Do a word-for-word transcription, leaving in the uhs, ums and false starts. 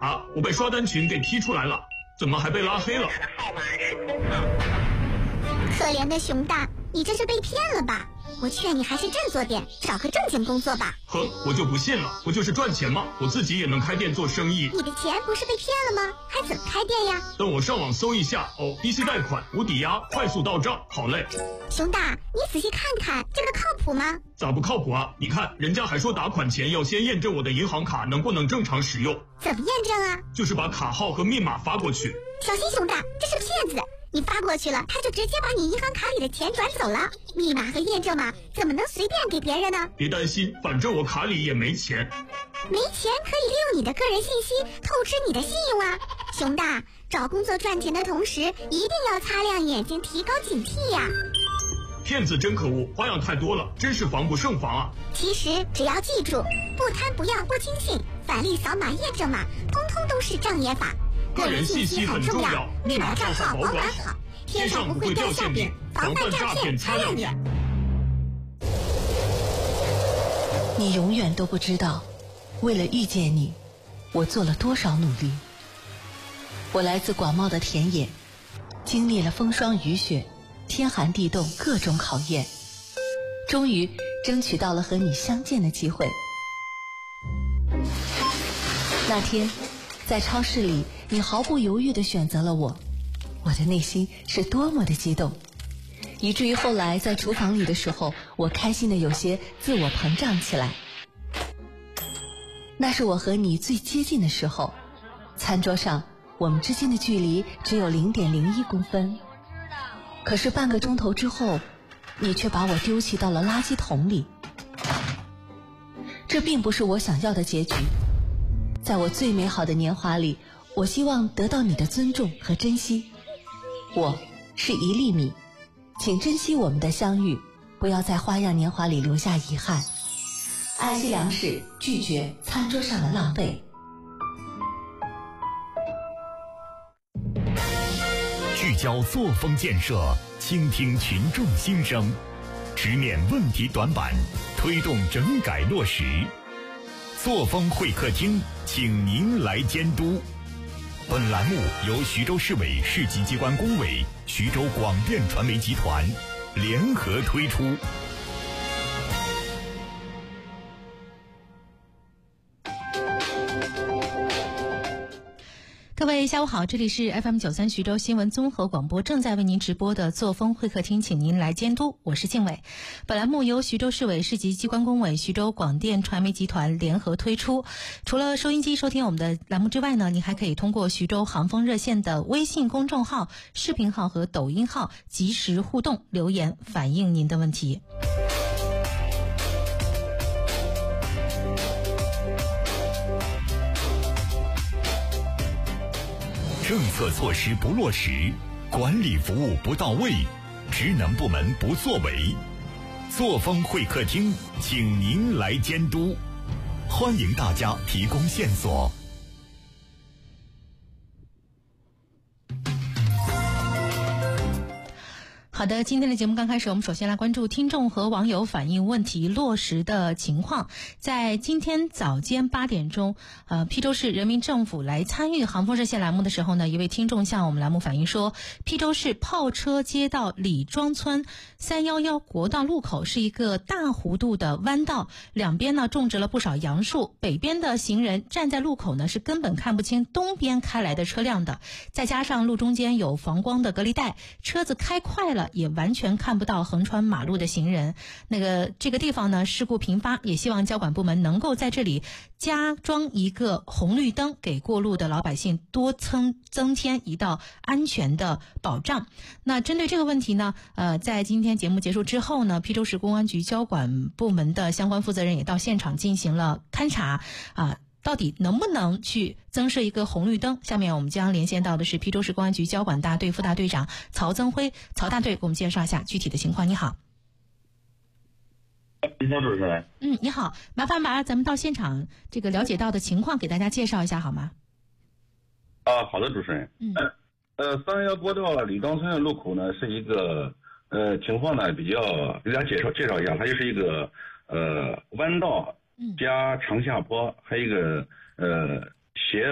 啊，我被刷单群给踢出来了，怎么还被拉黑了？ 号码是空号。 可怜的熊大，你这是被骗了吧？我劝你还是振作点，找个正经工作吧。 哼，我就不信了，不就是赚钱吗？我自己也能开店做生意。 你的钱不是被骗了吗？还怎么开店呀？ 等我上网搜一下哦，低息贷款、无抵押、快速到账，好嘞。 熊大，你仔细看看，这个靠谱吗？ 咋不靠谱啊？你看，人家还说打款前要先验证我的银行卡能不能正常使用。 怎么验证啊？ 就是把卡号和密码发过去。 小心熊大，这是骗子！你发过去了，他就直接把你银行卡里的钱转走了。密码和验证码怎么能随便给别人呢？ 别担心，反正我卡里也没钱。 没钱可以利用你的个人信息透支你的信用啊！熊大，找工作赚钱的同时，一定要擦亮眼睛，提高警惕呀！ 骗子真可恶，花样太多了，真是防不胜防啊！ 其实只要记住，不贪不要不轻信，返利扫码验证码，通通都是障眼法。 个人信息很重要，密码账号保管好，天上不会掉馅饼，防范诈骗擦亮眼。 你永远都不知道，为了遇见你，我做了多少努力。我来自广袤的田野，经历了风霜雨雪、天寒地冻各种考验，终于争取到了和你相见的机会。那天在超市里，你毫不犹豫地选择了我，我的内心是多么的激动，以至于后来在厨房里的时候，我开心的有些自我膨胀起来。那是我和你最接近的时候，餐桌上我们之间的距离只有 零点零一公分，可是半个钟头之后，你却把我丢弃到了垃圾桶里。这并不是我想要的结局。在我最美好的年华里，我希望得到你的尊重和珍惜。我是一粒米，请珍惜我们的相遇，不要在花样年华里留下遗憾。爱惜粮食，拒绝餐桌上的浪费。 聚焦作风建设，倾听群众心声，直面问题短板，推动整改落实。作风会客厅，请您来监督。本栏目由徐州市委市级机关工委、徐州广电传媒集团联合推出。 各位下午好，这里是 F M 九三徐州新闻综合广播，正在为您直播的作风会客厅，请您来监督，我是静伟。本栏目由徐州市委市级机关工委、徐州广电传媒集团联合推出。除了收音机收听我们的栏目之外呢，您还可以通过徐州航风热线的微信公众号、视频号和抖音号及时互动留言，反映您的问题。 政策措施不落实，管理服务不到位，职能部门不作为，作风会客厅，请您来监督，欢迎大家提供线索。 好的，今天的节目刚开始，我们首先来关注听众和网友反映问题落实的情况。在今天早间八点钟，呃，邳州市人民政府来参与航风热线栏目的时候呢，一位听众向我们栏目反映说，邳州市炮车街道李庄村三一一国道路口是一个大弧度的弯道，两边呢种植了不少杨树，北边的行人站在路口呢是根本看不清东边开来的车辆的，再加上路中间有防光的隔离带，车子开快了也完全看不到横穿马路的行人。那个这个地方呢事故频发，也希望交管部门能够在这里加装一个红绿灯，给过路的老百姓多增增添一道安全的保障。那针对这个问题呢，呃，在今天节目结束之后呢，邳州市公安局交管部门的相关负责人也到现场进行了勘查啊。到底能不能去增设一个红绿灯？下面我们将连线到的是邳州市公安局交管大队副大队长曹增辉，曹大队给我们介绍一下具体的情况。你好。 你好，主持人。 嗯，你好，麻烦把咱们到现场这个了解到的情况给大家介绍一下好吗？ 啊，好的，主持人。 嗯。 呃，三幺国道李庄村的路口呢，是一个呃情况呢比较给大家介绍介绍一下，它就是一个呃弯道加长下坡，还有一个呃斜